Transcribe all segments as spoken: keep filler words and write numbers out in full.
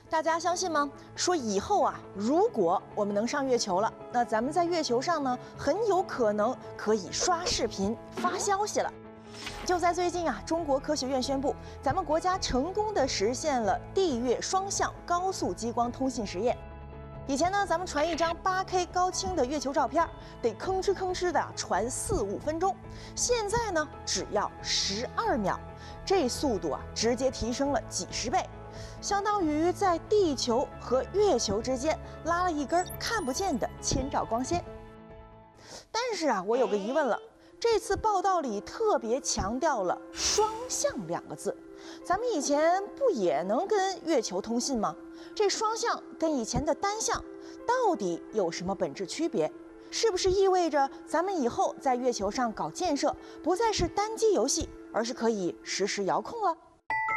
大家相信吗？说以后啊，如果我们能上月球了，那咱们在月球上呢，很有可能可以刷视频、发消息了。就在最近啊，中国科学院宣布，咱们国家成功的实现了地月双向高速激光通信实验。以前呢，咱们传一张八 K 高清的月球照片，得吭哧吭哧的传四五分钟，现在呢，只要十二秒，这速度啊，直接提升了几十倍。 相当于在地球和月球之间拉了一根看不见的千兆光纤。但是啊，我有个疑问了，这次报道里特别强调了“双向”两个字，咱们以前不也能跟月球通信吗？这双向跟以前的单向到底有什么本质区别？是不是意味着咱们以后在月球上搞建设不再是单机游戏，而是可以实时遥控了？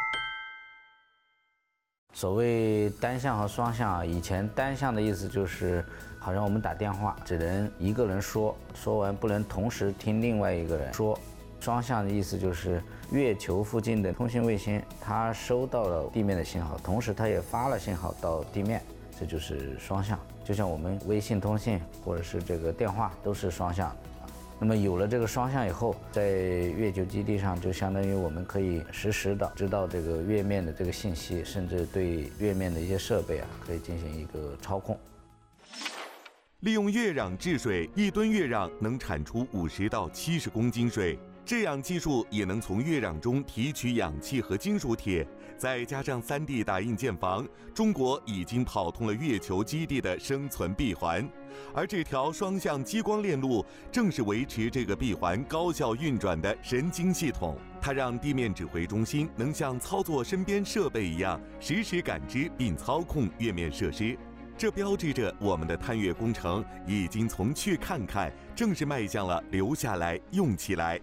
所谓单向和双向啊，以前单向的意思就是好像我们打电话只能一个人说，说完不能同时听另外一个人说。双向的意思就是月球附近的通信卫星，它收到了地面的信号，同时它也发了信号到地面，这就是双向。就像我们微信通信或者是这个电话都是双向。 那么有了这个双向以后，在月球基地上，就相当于我们可以实时的知道这个月面的这个信息，甚至对月面的一些设备啊，可以进行一个操控。 利用月壤治水，一吨月壤能产出五十到七十公斤水。制氧技术也能从月壤中提取氧气和金属铁，再加上 三 D 打印建房，中国已经跑通了月球基地的生存闭环。 而这条双向激光链路正是维持这个闭环高效运转的神经系统，它让地面指挥中心能像操作身边设备一样，实时感知并操控月面设施。这标志着我们的探月工程已经从去看看，正式迈向了留下来、用起来。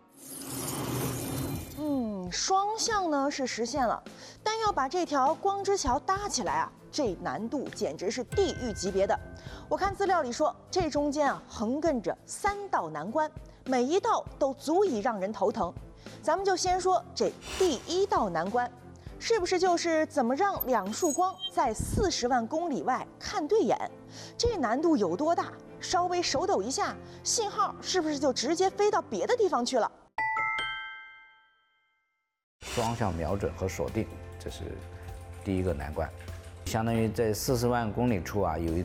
嗯，双向呢是实现了，但要把这条光之桥搭起来啊。 这难度简直是地狱级别的。我看资料里说，这中间啊横亘着三道难关，每一道都足以让人头疼。咱们就先说这第一道难关，是不是就是怎么让两束光在四十万公里外看对眼？这难度有多大？稍微手抖一下，信号是不是就直接飞到别的地方去了？ 双向瞄准和锁定，这是第一个难关。 相当于在四十万公里处啊，有一